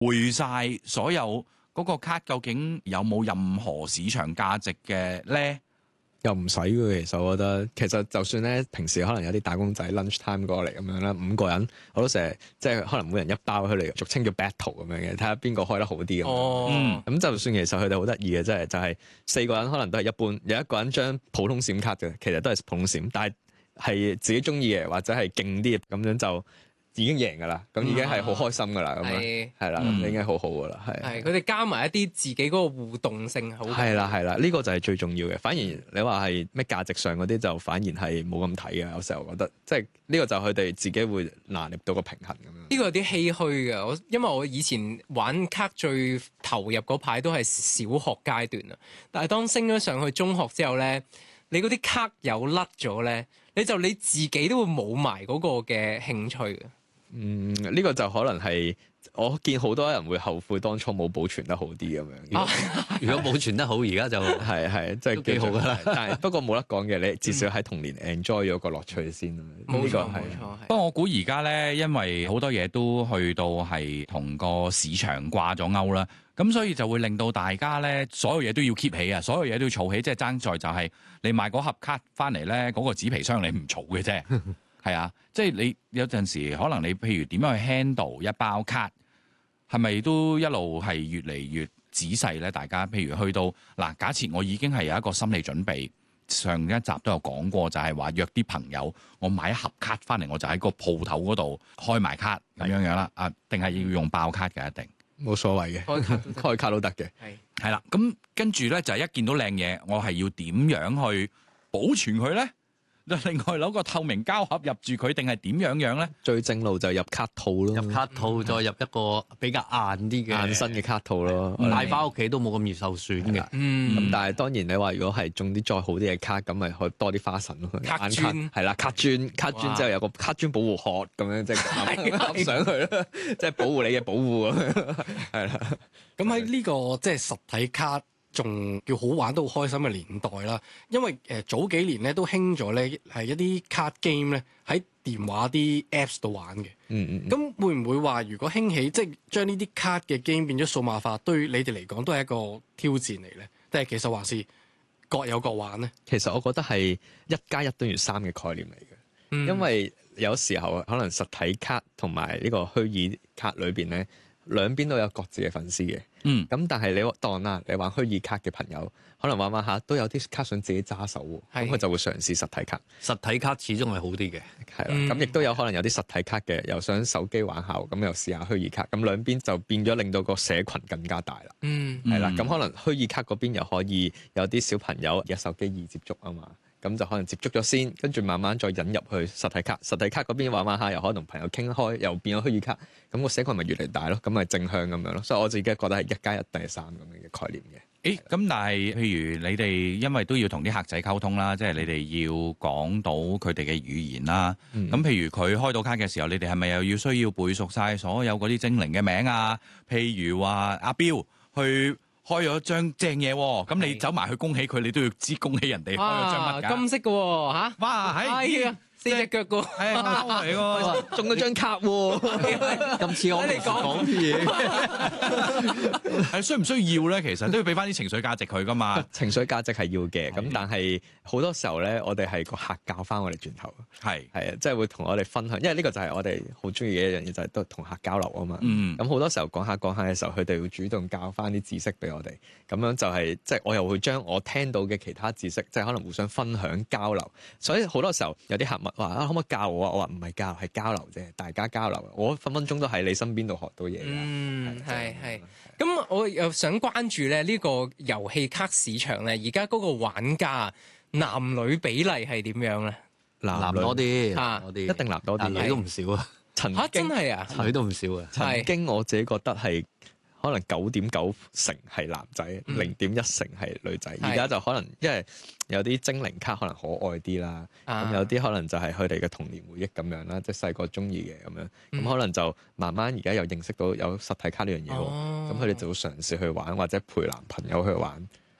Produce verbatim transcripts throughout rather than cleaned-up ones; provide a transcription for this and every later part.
回晒所有嗰個卡，究竟有冇任何市場價值嘅咧？ 又唔使嘅，其實我覺得，其實就算咧，平時可能有啲打工仔 lunch time 過嚟咁樣啦，五個人我都成日即係可能每人一包佢嚟，俗稱叫 battle 咁樣嘅，睇下邊個開得好啲咁。 哦， 咁、嗯、就算其實佢哋好得意嘅，即係就係、是、四個人可能都係一般，有一個人將普通閃卡嘅，其實都係普通閃，但係係自己中意嘅或者係勁啲咁樣就已經贏㗎啦，咁已經係好開心㗎啦，咁樣係啦，咁已經好好㗎啦，係。 係佢哋加埋一啲自己嗰個互動性好。 係啦係啦，呢、這個就係最重要嘅。反而你話係咩價值上嗰啲就反而係冇咁睇嘅。有時候覺得即係呢個就佢哋自己會拿捏到個平衡咁樣。 呢個有啲唏噓嘅，我因為我以前玩卡最投入嗰排都係小學階段啊，但係當升咗上去中學之後咧，你嗰啲卡有甩咗咧，你就你自己都會冇埋嗰個嘅興趣嘅。 嗯，呢、這個就可能係我見好多人會後悔當初冇保存得好啲咁樣。如果， 如果保存得好，而家就係係即係幾好㗎啦。但係不過冇得講嘅，你至少喺童年 enjoy 咗個樂趣先啦。 冇錯冇錯。 不過我估而家咧，因為好多嘢都去到係同個市場掛咗鈎啦，咁所以就會令到大家咧，所有嘢都要 keep 起啊，所有嘢都要儲起，即係爭在就係你買嗰盒卡翻嚟咧，嗰、嗰個紙皮箱你唔儲嘅啫。係啊，即係你有陣時可能你譬如點樣去 handle 一包卡，係咪都一路係越嚟越仔細咧？大家譬如去到嗱，假設我已經係有一個心理準備，上一集都有講過，就係話約啲朋友，我買一盒卡翻嚟，我就喺個鋪頭嗰度開埋卡咁樣樣啦。啊，定係要用爆卡嘅一定冇所謂嘅，開卡開卡都得嘅。 係係啦，咁跟住咧就係一見到靚嘢，我係要點樣去保存佢咧？另外攞個透明膠盒入住佢，定係點樣樣咧？ 最正路就入卡套咯， 入卡套再入一個比較硬啲嘅硬身嘅卡套咯， 帶翻屋企都冇咁易受損嘅。 嗯， 咁但係當然你話如果係中啲再好啲嘅卡，咁咪可以多啲花神咯。 卡磚係啦，卡磚卡磚之後有個卡磚保護殼咁樣，即係搭上去啦，即係保護你嘅保護咁樣。係啦， 咁喺呢個即係實體卡仲叫好玩都好開心嘅年代啦，因為誒、呃、早幾年咧都興咗咧係一啲卡 game 咧喺電話啲 Apps 度玩嘅。 嗯嗯。 咁會唔會話如果興起即係將呢啲卡嘅 game 變咗數碼化，對你哋嚟講都係一個挑戰嚟咧？定係其實還是各有各玩咧？ 其實我覺得係一加一等於三嘅概念嚟嘅， 嗯、 因為有時候可能實體卡同埋呢個虛擬卡裏邊咧，兩邊都有各自嘅粉絲嘅。 嗯， 咁但係你當啦，你玩虛擬卡嘅朋友，可能玩玩下都有啲卡想自己揸手喎，咁佢就會嘗試實體卡。 實體卡始終係好啲嘅， 係啦。咁亦都有可能有啲實體卡嘅，又想手機玩下，咁又試下虛擬卡。咁兩邊就變咗令到個社群更加大啦。 嗯， 係啦。咁可能虛擬卡嗰邊又可以有啲小朋友嘅手機易接觸啊嘛。咁就可能接觸咗先，跟住慢慢再引入去實體卡。實體卡嗰邊玩玩下，又可能同朋友傾開，又變咗虛擬卡。咁個社群咪越嚟越大咯，咁咪正向咁樣咯。所以我自己覺得係一加一等於三咁樣嘅概念嘅。 誒，咁但係譬如你哋因為都要同啲客仔溝通啦，即係你哋要講到佢哋嘅語言啦。咁、嗯、譬如佢開到卡嘅時候，你哋係咪又要需要背熟晒所有嗰啲精靈嘅名啊？譬如話阿標去開咗張正嘢喎，咁你走埋去恭喜佢，你都要知恭喜人哋開咗張乜㗎？ 金色嘅喎嚇， 哇係啊！ 四隻腳個係貓嚟喎， 中咗張卡喎， 咁似我哋講嘢， 係需唔需要咧？其實都要俾翻啲情緒價值佢噶嘛。 情緒價值係要嘅，咁但係好多時候咧，我哋係個客教翻我哋轉頭， 係係啊，即係會同我哋分享，因為呢個就係我哋好中意嘅一樣嘢，就係都同客交流啊嘛。 嗯， 咁好多時候講下講下嘅時候，佢哋會主動教翻啲知識俾我哋，咁樣就係即係我又會將我聽到嘅其他知識，即係可能互相分享交流。所以好多時候有啲客物話啊，可唔可以教我啊？我話唔係教，係交流啫，大家交流。我分分鐘都喺你身邊度學到嘢。 嗯，係係。咁我又想關注咧呢個遊戲卡市場咧，而家嗰個玩家男女比例係點樣咧？ 男多啲， 啊多啲， 一定男多啲， 女都唔少啊。 曾嚇真經係啊， 女都唔少啊。 曾經我自己覺得係可能九點九成係男仔，零點一成係女仔。而家就可能因為有啲精靈卡可能可愛啲啦，咁、啊、有啲可能就係佢哋嘅童年回憶咁樣啦，即係細個中意嘅咁樣。咁、嗯、可能就慢慢而家又認識到有實體卡呢樣嘢喎，咁佢哋就會嘗試去玩或者陪男朋友去玩。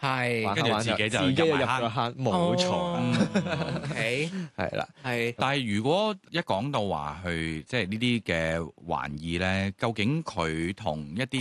係玩跟住下玩下自己就自己就入入埋坑咗坑，冇錯， 哦 OK， 係啦。 係但係如果一講到話去即係呢啲嘅玩意咧，究竟佢同一啲